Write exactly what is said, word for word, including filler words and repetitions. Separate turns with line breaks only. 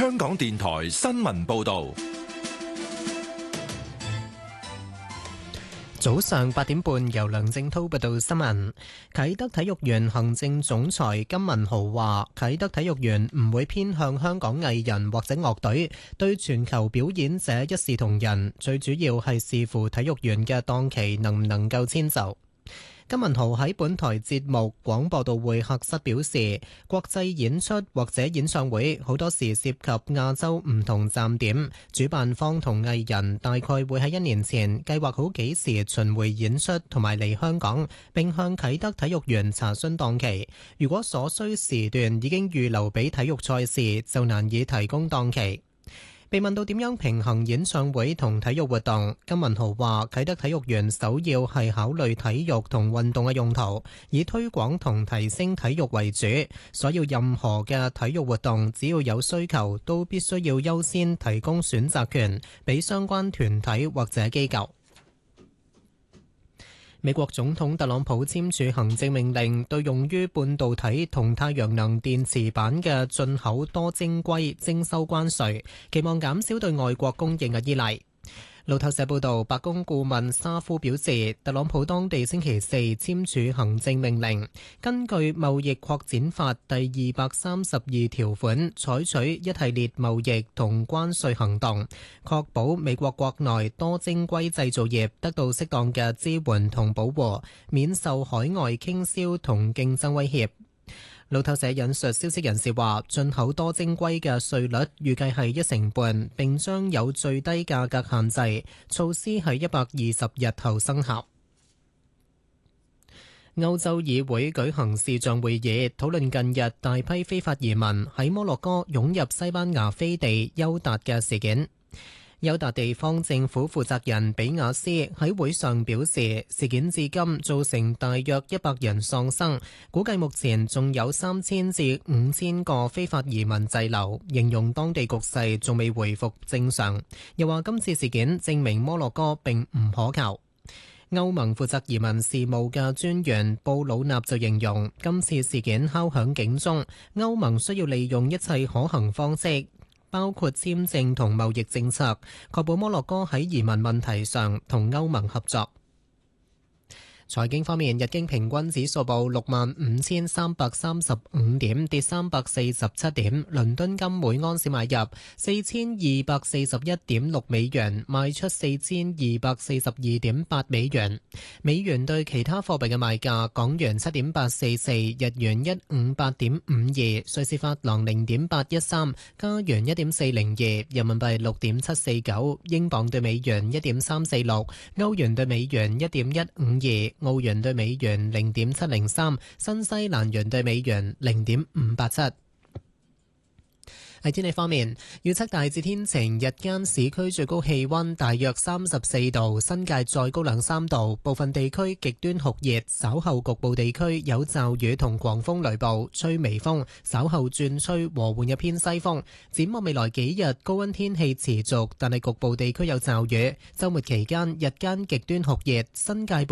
香港電台新聞報道。
早上八點半，由梁正濤報道新聞。啟德體育園行政總裁金文豪話，啟德體育園唔會偏向香港藝人或者樂隊，對全球表演者一視同仁，最主要係視乎體育園嘅檔期能唔能夠遷就。金文豪喺本台節目廣播道會客室表示，國際演出或者演唱會好多時涉及亞洲唔同站點，主辦方同藝人大概會喺一年前計劃好幾時巡迴演出同埋嚟香港，並向啟德體育園查詢檔期。如果所需時段已經預留俾體育賽事，就難以提供檔期。被問到點樣平衡演唱會同體育活動，金文豪話：啟德體育園首要係考慮體育同運動嘅用途，以推廣同提升體育為主。所有任何嘅體育活動，只要有需求，都必須要優先提供選擇權俾相關團體或者機構。美國總統特朗普簽署行政命令，對用於半導體同太陽能電池板嘅進口多晶硅徵收關稅，期望減少對外國供應嘅依賴。路透社報道，白宮顧問沙夫表示，特朗普當地星期四簽署行政命令，根據貿易擴展法第二百三十二條款，採取一系列貿易同關稅行動，確保美國國內多晶硅製造業得到適當嘅支援同保護，免受海外傾銷同競爭威脅。路透社引述消息人士話，進口多晶硅嘅稅率預計係一成半，並將有最低價格限制，措施喺一百二十日後生效。歐洲議會舉行視像會議，討論近日大批非法移民喺摩洛哥湧入西班牙飛地休達嘅事件。休達地方政府負責人比亞斯喺會上表示，事件至今造成大約一百人喪生，估計目前仲有三千至五千個非法移民滯留，形容當地局勢仲未回復正常。又話今次事件證明摩洛哥並唔可靠。歐盟負責移民事務嘅專員布魯納就形容，今次事件敲響警鐘，歐盟需要利用一切可行方式，包括簽證同貿易政策，確保摩洛哥喺移民問題上同歐盟合作。財經方面，日經平均指數報六萬五千三百三十五點，跌三百四十七點。倫敦金每安士買入四千二百四十一點六美元，賣出四千二百四十二點八美元。美元對其他貨幣嘅賣價：港元七點八四四，日元一五八點五二，瑞士法郎零點八一三，加元一點四零二，人民幣六點七四九，英鎊對美元一點三四六，歐元對美元一點一五二。澳元對美元零點七零三，新西蘭元對美元零點五八七。喺天氣方面，預測大致天晴，日間市區最高氣溫大約三十四度，新界再高兩三度，部分地區極端酷熱，稍後局部地區有驟雨同狂風雷暴，吹微風，稍後轉吹和緩一偏西風。展望未來幾日，高溫天氣持續，但係局部地區有驟雨。週末期間日間極端酷熱，新界部